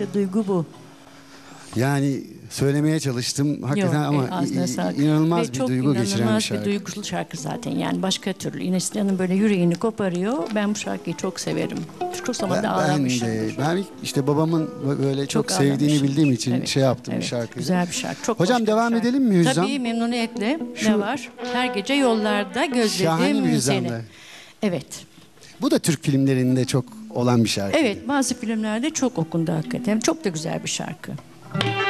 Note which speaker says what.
Speaker 1: İşte duygu bu.
Speaker 2: Yani söylemeye çalıştım hakikaten.
Speaker 1: Yok,
Speaker 2: ama
Speaker 1: sağlık.
Speaker 2: inanılmaz
Speaker 1: Ve
Speaker 2: bir
Speaker 1: çok
Speaker 2: duygu geçiren bir
Speaker 1: inanılmaz
Speaker 2: şarkı.
Speaker 1: bir duygusal şarkı zaten. Yani başka türlü. Ines Hanım böyle yüreğini koparıyor. Ben bu şarkıyı çok severim. Çok zaman da ağlamışımdır.
Speaker 2: Ben işte babamın böyle çok sevdiğini
Speaker 1: ağlamışımdır.
Speaker 2: bildiğim için
Speaker 1: Evet,
Speaker 2: şey yaptım
Speaker 1: evet,
Speaker 2: bir şarkıyı.
Speaker 1: Güzel bir şarkı. Çok
Speaker 2: Hocam
Speaker 1: hoş bir
Speaker 2: devam
Speaker 1: şarkı.
Speaker 2: edelim mi Hüzzam?
Speaker 1: Tabii, memnuniyetle.
Speaker 2: Şu-
Speaker 1: Ne var? Her gece yollarda
Speaker 2: Şahane bir
Speaker 1: gözledim
Speaker 2: Hüzzam
Speaker 1: seni.
Speaker 2: da.
Speaker 1: Evet.
Speaker 2: Bu da Türk filmlerinde çok olan bir şarkı.
Speaker 1: Evet, bazı filmlerde çok okundu hakikaten. Çok da güzel bir şarkı.